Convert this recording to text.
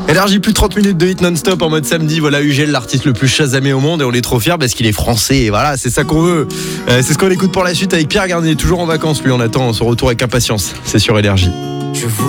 Énergie, plus de 30 minutes de hit non-stop en mode samedi. Voilà UGL, l'artiste le plus chasamé au monde, et on est trop fiers parce qu'il est français. Et voilà, c'est ça qu'on veut. C'est ce qu'on écoute pour la suite avec Pierre Garnier, toujours en vacances. Lui, on attend son retour avec impatience. C'est sur Énergie.